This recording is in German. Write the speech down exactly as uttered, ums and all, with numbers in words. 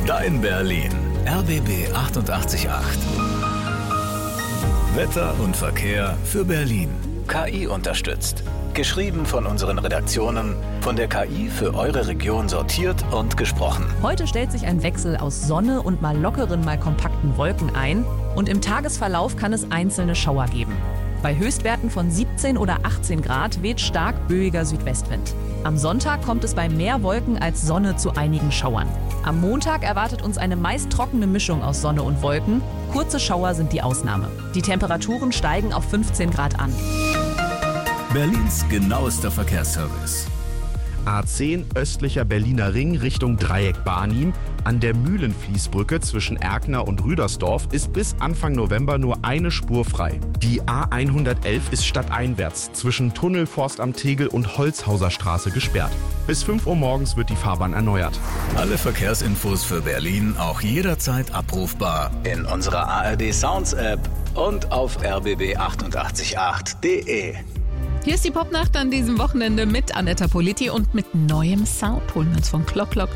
Dein Berlin. R B B achtundachtzig Komma acht. Wetter und Verkehr für Berlin. K I unterstützt. Geschrieben von unseren Redaktionen, von der K I für eure Region sortiert und gesprochen. Heute stellt sich ein Wechsel aus Sonne und mal lockeren, mal kompakten Wolken ein. Und im Tagesverlauf kann es einzelne Schauer geben. Bei Höchstwerten von siebzehn oder achtzehn Grad weht stark böiger Südwestwind. Am Sonntag kommt es bei mehr Wolken als Sonne zu einigen Schauern. Am Montag erwartet uns eine meist trockene Mischung aus Sonne und Wolken. Kurze Schauer sind die Ausnahme. Die Temperaturen steigen auf fünfzehn Grad an. Berlins genauester Verkehrsservice. A zehn östlicher Berliner Ring Richtung Dreieck Barnim. An der Mühlenfließbrücke zwischen Erkner und Rüdersdorf ist bis Anfang November nur eine Spur frei. Die A hundertelf ist stadteinwärts zwischen Tunnelforst am Tegel und Holzhauser Straße gesperrt. Bis fünf Uhr morgens wird die Fahrbahn erneuert. Alle Verkehrsinfos für Berlin auch jederzeit abrufbar in unserer A R D Sounds App und auf r b b achtundachtzig Komma acht punkt d e. Hier ist die Popnacht an diesem Wochenende mit Anetta Politi und mit neuem Sound. Holen wir uns von Clock Clock